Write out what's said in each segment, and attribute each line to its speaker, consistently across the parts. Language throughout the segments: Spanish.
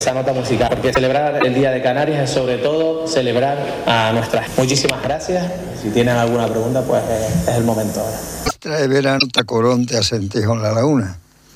Speaker 1: esa nota musical, porque celebrar el Día de Canarias es sobre todo celebrar a nuestras. Muchísimas gracias. Si tienen alguna pregunta, pues es el momento ahora.
Speaker 2: Trae verano Tacoronte a Acentejo en La Laguna.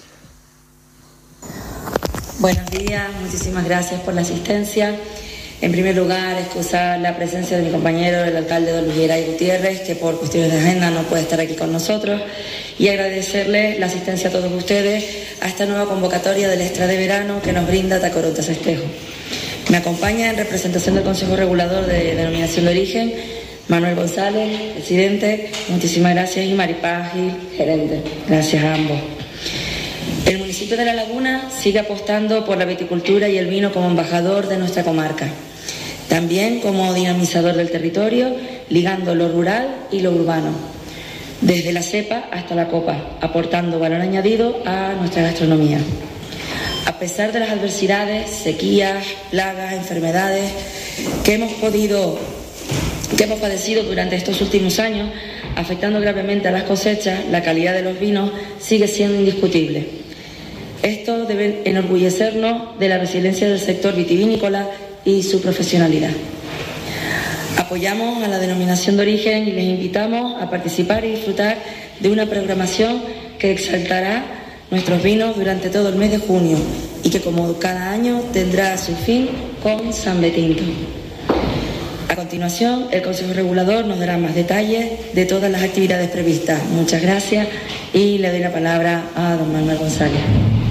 Speaker 3: Buenos días, muchísimas gracias por la asistencia. En primer lugar, excusar la presencia de mi compañero, el alcalde don Luis Geray Gutiérrez, que por cuestiones de agenda no puede estar aquí con nosotros, y agradecerles la asistencia a todos ustedes a esta nueva convocatoria del Extra de Verano que nos brinda Tacoronte Acentejo. Me acompaña en representación del Consejo Regulador de Denominación de Origen Manuel González, presidente, muchísimas gracias, y Maripaz Gil, gerente. Gracias a ambos. El municipio de La Laguna sigue apostando por la viticultura y el vino como embajador de nuestra comarca. También como dinamizador del territorio, ligando lo rural y lo urbano. Desde la cepa hasta la copa, aportando valor añadido a nuestra gastronomía. A pesar de las adversidades, sequías, plagas, enfermedades que hemos padecido durante estos últimos años, afectando gravemente a las cosechas, la calidad de los vinos sigue siendo indiscutible. Esto debe enorgullecernos de la resiliencia del sector vitivinícola y su profesionalidad. Apoyamos a la denominación de origen y les invitamos a participar y disfrutar de una programación que exaltará nuestros vinos durante todo el mes de junio y que, como cada año, tendrá su fin con San Betinto. A continuación, el Consejo Regulador nos dará más detalles de todas las actividades previstas. Muchas gracias y le doy la palabra a don Manuel González.